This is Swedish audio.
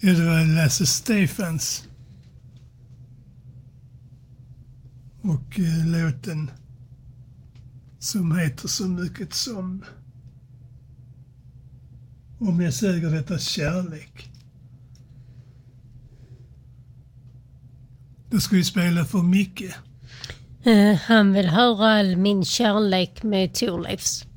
Ja, det var Lasse Stefans. Och låten som heter så mycket som Om jag säger detta kärlek. Då ska vi spela för Micke. Han vill höra All min kärlek med Thorleifs.